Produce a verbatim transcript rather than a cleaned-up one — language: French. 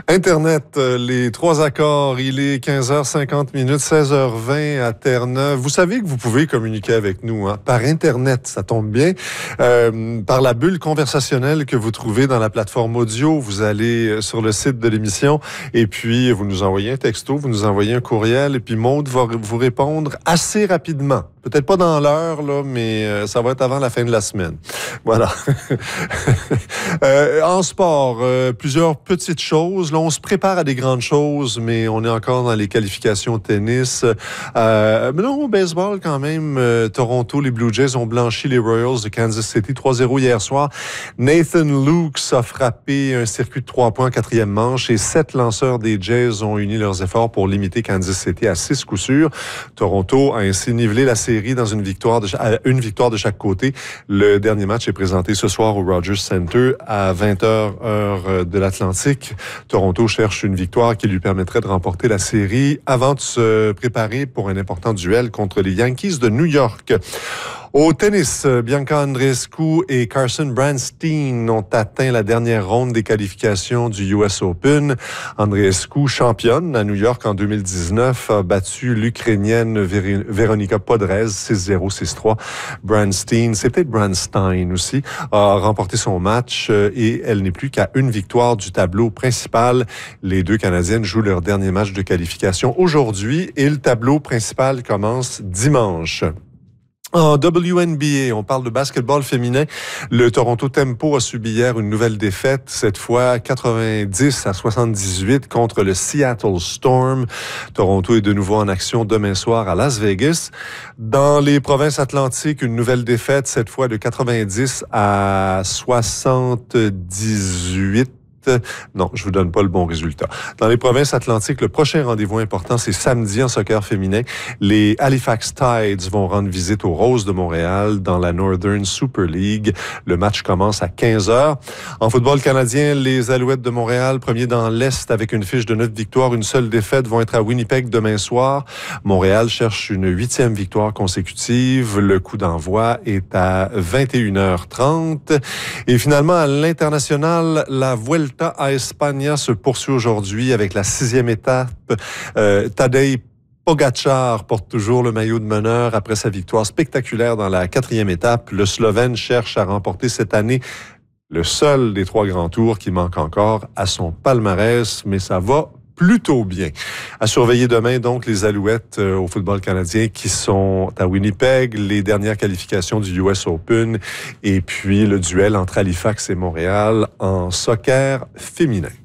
Internet, les trois accords, il est quinze heures cinquante minutes, seize heures vingt à Terre-Neuve. Vous savez que vous pouvez communiquer avec nous hein, par Internet, ça tombe bien, euh, par la bulle conversationnelle que vous trouvez dans la plateforme audio. Vous allez sur le site de l'émission et puis vous nous envoyez un texto, vous nous envoyez un courriel et puis Maude va vous répondre assez rapidement. Peut-être pas dans l'heure, là, mais euh, ça va être avant la fin de la semaine. Voilà. euh, en sport, euh, plusieurs petites choses. Là, on se prépare à des grandes choses, mais on est encore dans les qualifications au tennis. Euh, mais non, au baseball, quand même, euh, Toronto, les Blue Jays ont blanchi les Royals de Kansas City trois zéro hier soir. Nathan Lukes a frappé un circuit de trois points en quatrième manche et sept lanceurs des Jays ont uni leurs efforts pour limiter Kansas City à six coups sûrs. Toronto a ainsi nivelé la série dans une victoire de, une victoire de chaque côté. Le dernier match est présenté ce soir au Rogers Center à vingt heures heure de l'Atlantique. Toronto cherche une victoire qui lui permettrait de remporter la série avant de se préparer pour un important duel contre les Yankees de New York. Au tennis, Bianca Andreescu et Carson Branstein ont atteint la dernière ronde des qualifications du U S Open. Andreescu, championne à New York en deux mille dix-neuf, a battu l'Ukrainienne Ver- Veronika Podrez six zéro, six trois. Branstein, c'est peut-être Branstein aussi, a remporté son match et elle n'est plus qu'à une victoire du tableau principal. Les deux Canadiennes jouent leur dernier match de qualification aujourd'hui et le tableau principal commence dimanche. En W N B A, on parle de basketball féminin. Le Toronto Tempo a subi hier une nouvelle défaite, cette fois quatre-vingt-dix à soixante-dix-huit contre le Seattle Storm. Toronto est de nouveau en action demain soir à Las Vegas. Dans les provinces atlantiques, une nouvelle défaite, cette fois de quatre-vingt-dix à soixante-dix-huit. Non, je vous donne pas le bon résultat. Dans les provinces atlantiques, le prochain rendez-vous important, c'est samedi en soccer féminin. Les Halifax Tides vont rendre visite aux Roses de Montréal dans la Northern Super League. Le match commence à quinze heures. En football canadien, les Alouettes de Montréal, premiers dans l'Est avec une fiche de neuf victoires, une seule défaite, vont être à Winnipeg demain soir. Montréal cherche une huitième victoire consécutive. Le coup d'envoi est à vingt et une heures trente. Et finalement, à l'international, la Vuelta à España se poursuit aujourd'hui avec la sixième étape. Euh, Tadej Pogačar porte toujours le maillot de meneur après sa victoire spectaculaire dans la quatrième étape. Le Slovène cherche à remporter cette année le seul des trois grands tours qui manque encore à son palmarès, mais ça va plutôt bien. À surveiller demain, donc, les Alouettes euh, au football canadien qui sont à Winnipeg, les dernières qualifications du U S Open et puis le duel entre Halifax et Montréal en soccer féminin.